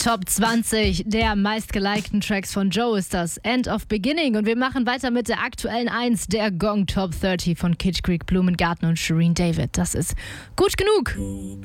Top 20 der meistgelikten Tracks von Joe ist das End of Beginning. Und wir machen weiter mit der aktuellen 1 der Gong Top 30 von Kitsch Creek, Blumengarten und Shireen David. Das ist gut genug.